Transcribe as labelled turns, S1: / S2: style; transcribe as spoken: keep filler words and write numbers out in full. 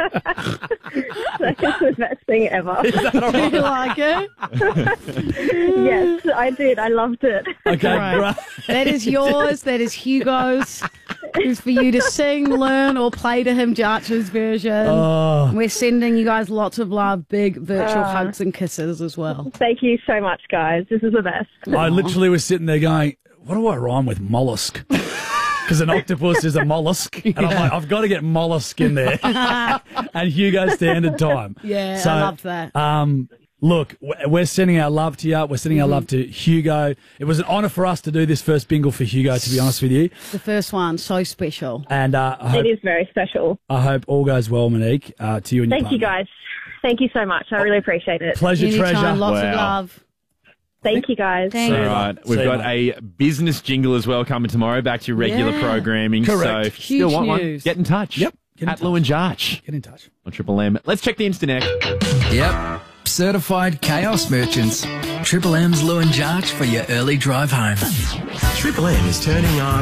S1: That is the best thing ever.
S2: Is that all right?
S3: You like it?
S1: Yes, I did. I loved it.
S2: Okay,
S3: Right.
S2: great.
S3: That is yours. That is Hugo's. It's for you to sing, learn, or play to him Jarch's version.
S2: Oh.
S3: We're sending you guys lots of love, big virtual
S1: Uh.
S3: hugs and kisses as well.
S1: Thank you so much, guys. This is the best.
S2: I literally was sitting there going, what do I rhyme with mollusk? Because an octopus is a mollusk. And I'm like, I've got to get mollusk in there. And Hugo Standard Time.
S3: Yeah,
S2: So,
S3: I love that.
S2: Um, look, w- we're sending our love to you. We're sending our love to Hugo. It was an honour for us to do this first bingle for Hugo, to be honest with you.
S3: The first one, so special.
S2: And uh, I, hope,
S1: It is very special.
S2: I hope all goes well, Monique, uh, to you and your
S1: Thank you,
S2: partner.
S1: guys. Thank you so much. I really appreciate it.
S2: Pleasure,
S3: Anytime,
S2: treasure.
S3: lots of
S4: Wow.
S3: love.
S1: Thank you, guys.
S3: Thanks.
S4: All right, we've
S2: See you,
S4: got a business jingle as well coming tomorrow. Back to your regular
S3: Yeah.
S4: programming.
S2: Correct.
S4: So if you still
S3: Huge
S4: want one,
S3: news.
S4: get in touch.
S2: Yep, get in
S4: At
S2: touch.
S4: Lou and Jarch
S2: Get in touch.
S4: on Triple M. Let's check the internet.
S5: Yep. Certified chaos merchants. Triple M's Lou and Jarch for your early drive home.
S6: Triple M is turning on